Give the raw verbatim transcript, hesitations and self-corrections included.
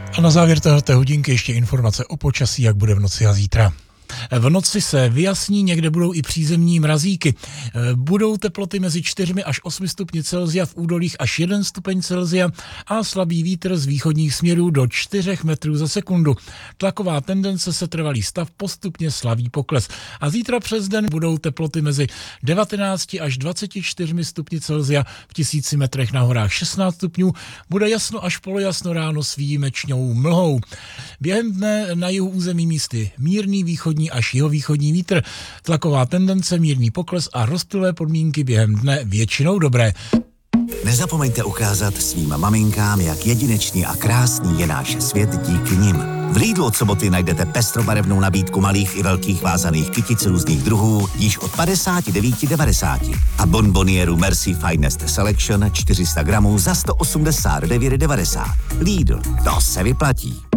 A na závěr této hodinky ještě informace o počasí, jak bude v noci a zítra. V noci se vyjasní, někde budou i přízemní mrazíky. Budou teploty mezi čtyřmi až osmi stupni Celsia, v údolích až jeden stupeň Celsia a slabý vítr z východních směrů do čtyři metrů za sekundu. Tlaková tendence se trvalý stav postupně slaví pokles. A zítra přes den budou teploty mezi devatenácti až dvaceti čtyřmi stupni Celsia, v tisíci metrech na horách šestnáct stupňů. Bude jasno až polojasno ráno s výjimečnou mlhou. Během dne na jihu území místy mírný východní až jihovýchodní vítr, tlaková tendence, mírný pokles a rozptylé podmínky během dne většinou dobré. Nezapomeňte ukázat svým maminkám, jak jedinečný a krásný je náš svět díky nim. V Lidlu od soboty najdete pestrobarevnou nabídku malých i velkých vázaných kytic různých druhů již od padesát devět devadesát a bonbonieru Merci Finest Selection čtyři sta gramů za sto osmdesát devět devadesát. Lidl, to se vyplatí.